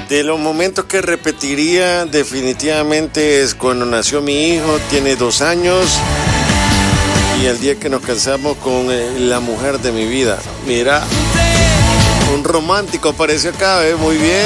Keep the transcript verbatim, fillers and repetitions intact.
De los momentos que repetiría definitivamente es cuando nació mi hijo, tiene dos años, y el día que nos casamos con eh, la mujer de mi vida. Mira, un romántico apareció acá, ¿eh? Muy bien.